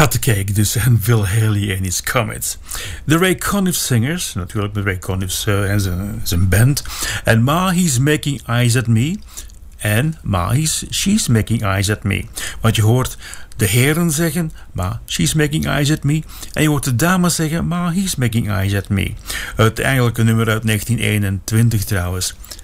Cut the Cake dus en Phil Haley en his Comets. De Ray Conniff Singers, natuurlijk met Ray Conniff en zijn band. En Ma He's Making Eyes at Me. En Ma She's Making Eyes at Me. Want je hoort de heren zeggen, Ma she's making eyes at me. En je hoort de dames zeggen, Ma he's making eyes at me. Het eigenlijke nummer uit 1921 trouwens.